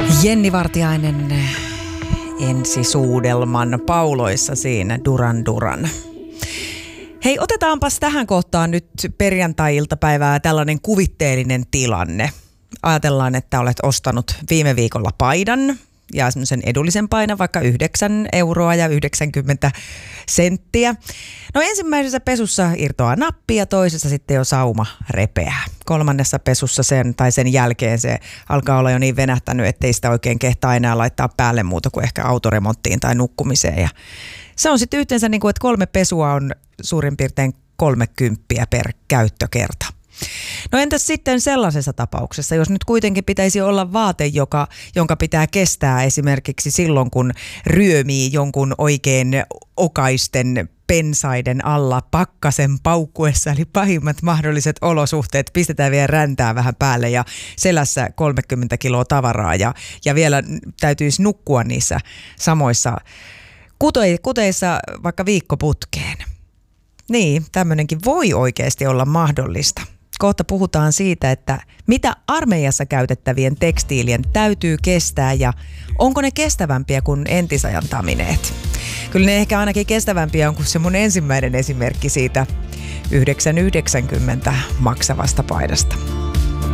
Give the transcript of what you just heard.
Jenni Vartiainen ensisuudelman pauloissa siinä Duran Duran. Hei, otetaanpas tähän kohtaan nyt perjantai-iltapäivää tällainen kuvitteellinen tilanne. Ajatellaan, että olet ostanut viime viikolla paidan ja semmoisen edullisen painan, vaikka 9 euroa ja 90 senttiä. No ensimmäisessä pesussa irtoaa nappi ja toisessa sitten jo sauma repeää. Kolmannessa pesussa sen jälkeen se alkaa olla jo niin venähtänyt, ettei sitä oikein kehtaa enää laittaa päälle muuta kuin ehkä autoremonttiin tai nukkumiseen. Ja se on sitten yhteensä niin kuin, että 3 pesua on suurin piirtein 30 per käyttökerta. No entäs sitten sellaisessa tapauksessa, jos nyt kuitenkin pitäisi olla vaate, jonka pitää kestää esimerkiksi silloin, kun ryömii jonkun oikein okaisten pensaiden alla pakkasen paukkuessa, eli pahimmat mahdolliset olosuhteet, pistetään vielä räntää vähän päälle ja selässä 30 kiloa tavaraa ja vielä täytyisi nukkua niissä samoissa kuteissa vaikka viikkoputkeen. Niin, tämmöinenkin voi oikeasti olla mahdollista. Kohta puhutaan siitä, että mitä armeijassa käytettävien tekstiilien täytyy kestää ja onko ne kestävämpiä kuin entisajan tamineet. Kyllä ne ehkä ainakin kestävämpiä on kuin se mun ensimmäinen esimerkki siitä 9,90 maksavasta paidasta.